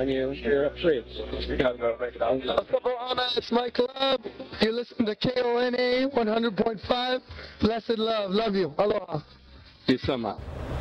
then you're free. You gotta go break it down. It's my club. You listen to KONA 100.5. Blessed love. Love you. Aloha. Peace,